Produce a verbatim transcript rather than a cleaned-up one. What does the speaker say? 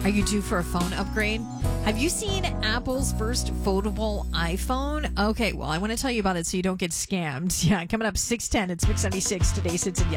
Are you due for a phone upgrade? Have you seen Apple's first foldable iPhone? Okay, well, I want to tell you about it so you don't get scammed. Yeah, coming up six ten, it's Mix ninety-six. Today sits in